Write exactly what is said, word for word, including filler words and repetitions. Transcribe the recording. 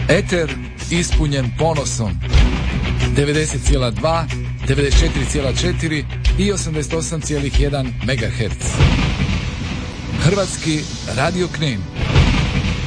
Eter ispunjen ponosom. devedeset zarez dva, devedeset četiri zarez četiri i osamdeset osam zarez jedan megaherca. Hrvatski radio Knin.